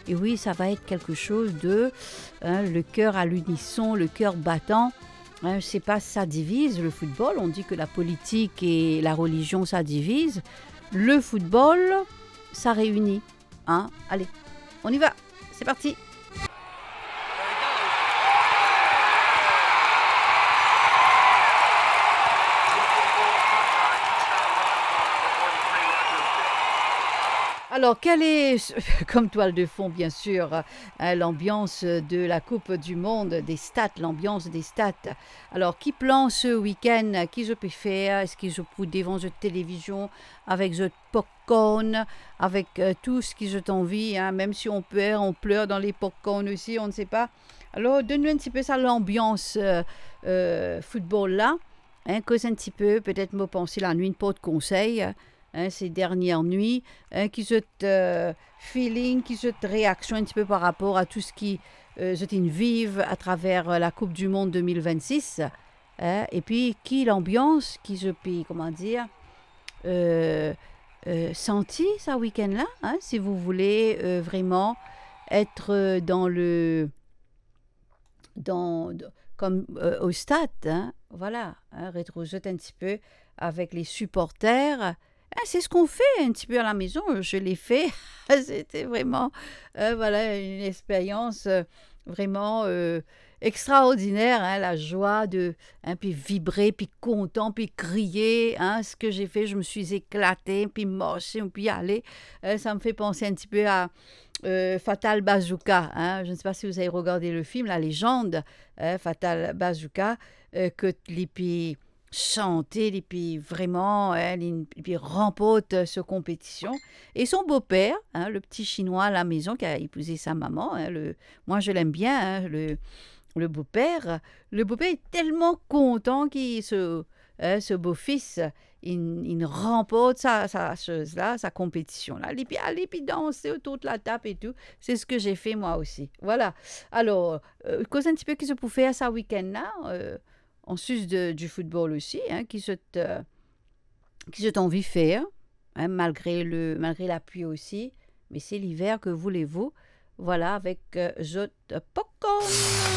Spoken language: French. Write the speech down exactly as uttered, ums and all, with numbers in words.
Et oui, ça va être quelque chose de hein, le cœur à l'unisson, le cœur battant. Hein, je ne sais pas si ça divise le football. On dit que la politique et la religion, ça divise. Le football, ça réunit. Hein? Allez, on y va. C'est parti. Alors, quelle est, comme toile de fond, bien sûr, hein, l'ambiance de la Coupe du Monde, des stats, l'ambiance des stats. Alors, qui plan ce week-end? Qui je peux faire? Est-ce que je peux devant la télévision avec le popcorn, avec euh, tout ce que je t'envie, hein, même si on pleure, on pleure dans les popcorn aussi, on ne sait pas. Alors, donne-nous un petit peu ça, l'ambiance euh, euh, football là. Hein, cause un petit peu, peut-être me penser la nuit, pas de conseils. Hein, ces dernières nuits, hein, qui se euh, feeling, qui se réaction un petit peu par rapport à tout ce qui euh, je vive à travers euh, la Coupe du Monde deux mille vingt-six. Hein, et puis, qui l'ambiance, qui je puis, comment dire, euh, euh, senti ce week-end-là, hein, si vous voulez euh, vraiment être euh, dans le, dans, de- comme euh, au stade, hein, voilà, hein, rétrojeter un petit peu avec les supporters. Ah, c'est ce qu'on fait un petit peu à la maison. Je l'ai fait. C'était vraiment euh, voilà, une expérience euh, vraiment euh, extraordinaire. Hein, la joie de hein, puis vibrer, puis content, puis crier. Hein, ce que j'ai fait, je me suis éclatée, puis marcher, puis aller. Euh, ça me fait penser un petit peu à euh, Fatal Bazooka. Hein. Je ne sais pas si vous avez regardé le film, La Légende, hein, Fatal Bazooka, euh, que les pays chanter et puis vraiment elle et puis remporte cette compétition et son beau-père hein, le petit chinois à la maison qui a épousé sa maman hein, le, moi je l'aime bien hein, le, le beau-père le beau-père est tellement content qu'il se hein, ce beau-fils il, il remporte sa, sa chose là sa compétition là et puis aller puis danser autour de la table et tout c'est ce que j'ai fait moi aussi voilà alors euh, cause un petit peu qui se pouvait faire ça week-end là euh, en sus de, du football aussi, hein, qui se te, qui se t'envie faire, hein, malgré, le, malgré la pluie aussi. Mais c'est l'hiver, que voulez-vous? Voilà, avec euh, Jot Popcorn.